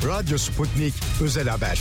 Radyo Sputnik Özel Haber.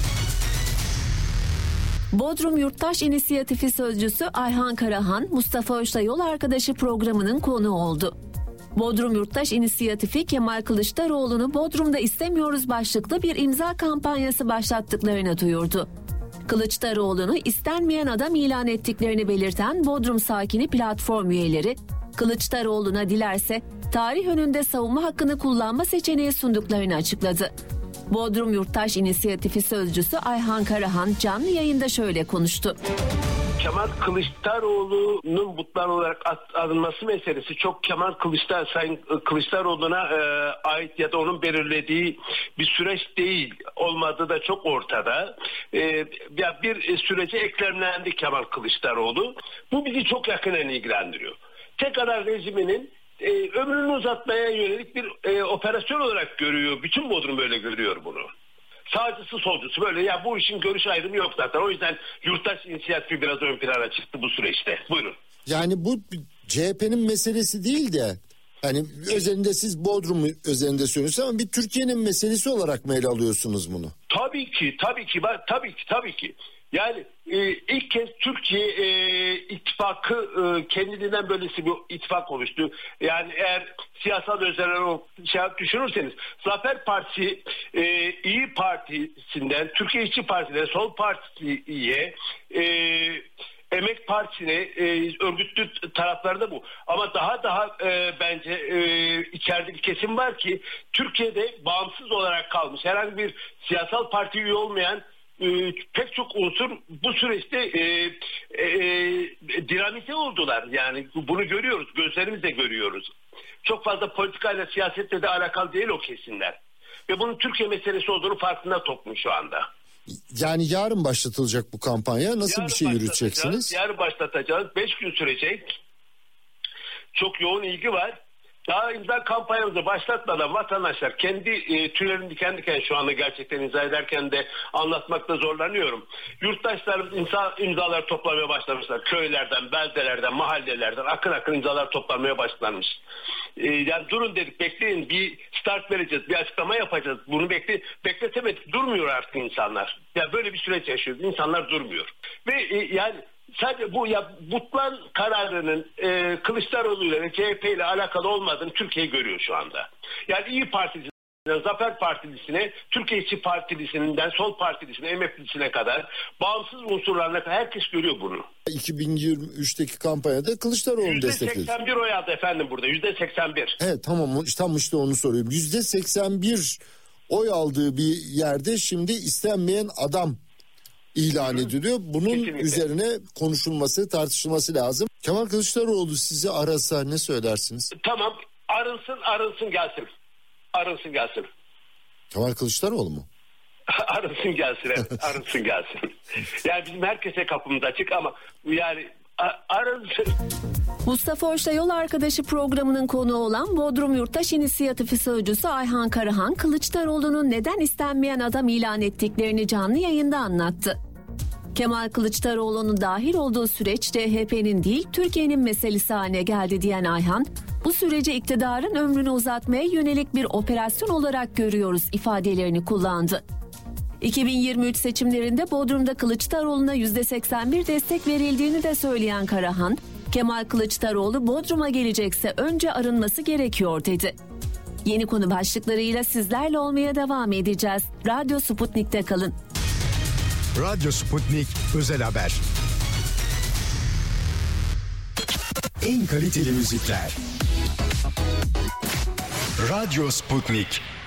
Bodrum Yurttaş İnisiyatifi Sözcüsü Ayhan Karahan, Mustafa Öç'le Yol Arkadaşı programının konuğu oldu. Bodrum Yurttaş İnisiyatifi, Kemal Kılıçdaroğlu'nu Bodrum'da istemiyoruz başlıklı bir imza kampanyası başlattıklarını duyurdu. Kılıçdaroğlu'nu istenmeyen adam ilan ettiklerini belirten Bodrum sakini platform üyeleri, Kılıçdaroğlu'na dilerse tarih önünde savunma hakkını kullanma seçeneği sunduklarını açıkladı. Bodrum Yurttaş İnisiyatifi Sözcüsü Ayhan Karahan canlı yayında şöyle konuştu. Kemal Kılıçdaroğlu'nun butlar olarak alınması meselesi çok Sayın Kılıçdaroğlu'na ait ya da onun belirlediği bir süreç değil, olmadığı da çok ortada. Bir sürece eklemlendi Kemal Kılıçdaroğlu. Bu bizi çok yakından ilgilendiriyor. Tek adam rejiminin ömrünü uzatmaya yönelik bir operasyon olarak görüyor. Bütün Bodrum böyle görüyor bunu. Sağcısı solcusu böyle, ya bu işin görüş ayrımı yok zaten. O yüzden yurttaş inisiyatifi biraz ön plana çıktı bu süreçte. Buyurun. Yani bu CHP'nin meselesi değil de hani özelinde siz Bodrum özelinde söylüyorsunuz ama bir Türkiye'nin meselesi olarak mı ele alıyorsunuz bunu? Tabii ki. Yani ilk kez Türkiye ittifakı kendiliğinden böylesi bir ittifak oluştu. Yani eğer siyasal özellikle düşünürseniz Zafer Partisi İyi Partisi'nden Türkiye İşçi Partisi'ne, Sol Partisi'ye, Emek Partisi'ne örgütlü tarafları da bu. Ama daha bence içeride bir kesim var ki Türkiye'de bağımsız olarak kalmış herhangi bir siyasal parti üye olmayan pek çok unsur bu süreçte dinamite oldular. Yani bunu görüyoruz, gözlerimizle görüyoruz. Çok fazla politikayla, siyasetle de alakalı değil o kesimler. Ve bunun Türkiye meselesi olduğunu farkında toplum şu anda. Yani yarın başlatılacak bu kampanya. Nasıl bir şey yürüteceksiniz? Yarın başlatacağız. 5 gün sürecek. Çok yoğun ilgi var. Daha imza kampanyamızı başlatmadan vatandaşlar kendi tüylerini diken diken şu anda gerçekten imza ederken de anlatmakta zorlanıyorum. Yurttaşlarımız imzalar toplamaya başlamışlar. Köylerden, beldelerden, mahallelerden akın imzalar toplanmaya başlanmış. Yani durun dedik, bekleyin, bir start vereceğiz, bir açıklama yapacağız. Bunu bekletemedik. Durmuyor artık insanlar. Ya böyle bir süreç yaşıyoruz. İnsanlar durmuyor. Ve yani sadece bu Butlan kararının Kılıçdaroğlu ile CHP ile alakalı olmadığını Türkiye görüyor şu anda. Yani İyi Partisi'nden Zafer Partisi'ne, Türkiye İşçi Partisi'nden Sol Partisi'ne, Emeklisine kadar bağımsız unsurlarına kadar herkes görüyor bunu. 2023'teki kampanyada Kılıçdaroğlu'nu destekledi. %81 oy aldı efendim burada. %81. Evet, tamam, tam işte onu soruyorum. %81 oy aldığı bir yerde şimdi istenmeyen adam ilan ediliyor. Bunun kesinlikle üzerine konuşulması, tartışılması lazım. Kemal Kılıçdaroğlu sizi arasa ne söylersiniz? Tamam, arınsın gelsin. Kemal Kılıçdaroğlu mu? Arınsın gelsin, evet. Arınsın gelsin. Yani bizim herkese kapımız açık ama yani arınsın. Mustafa Öç'le Yol Arkadaşı programının konuğu olan Bodrum Yurttaş İnisiyatifi Sözcüsü Ayhan Karahan, Kılıçdaroğlu'nun neden istenmeyen adam ilan ettiklerini canlı yayında anlattı. Kemal Kılıçdaroğlu'nun dahil olduğu süreç CHP'nin değil Türkiye'nin meselesi haline geldi diyen Ayhan, bu süreci iktidarın ömrünü uzatmaya yönelik bir operasyon olarak görüyoruz ifadelerini kullandı. 2023 seçimlerinde Bodrum'da Kılıçdaroğlu'na %81 destek verildiğini de söyleyen Karahan, Kemal Kılıçdaroğlu Bodrum'a gelecekse önce arınması gerekiyor dedi. Yeni konu başlıklarıyla sizlerle olmaya devam edeceğiz. Radyo Sputnik'te kalın. Radyo Sputnik Özel Haber. En kaliteli müzikler. Radyo Sputnik.